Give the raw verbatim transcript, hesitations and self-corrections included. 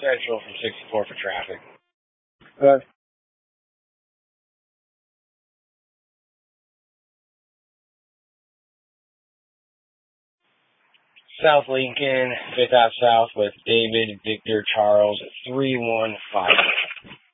Central from sixty-four for traffic. Uh, South Lincoln, fifth Ave South with David Victor Charles three one five.